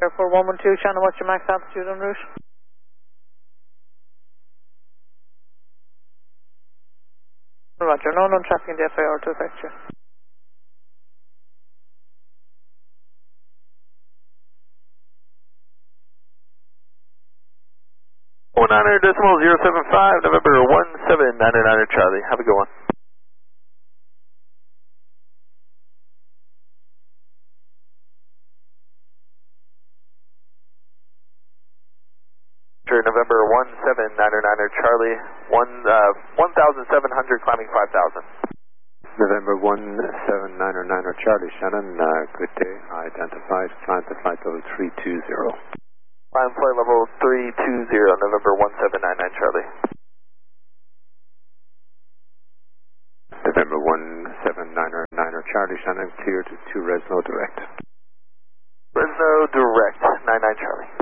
Airport 112, Shannon, what's your max altitude en route? Roger, no traffic in the FAR to affect you. decimal 075, November 1799 Charlie. Have a good one. November 1799 Charlie, 1,700 climbing 5,000. November 17999 Charlie, Shannon, good day. Identified, climb to flight level 320. Climb flight level 320, November 1799 Charlie. November 1799 Charlie, Shannon, cleared to Resno Direct. Resno Direct, 99 Charlie.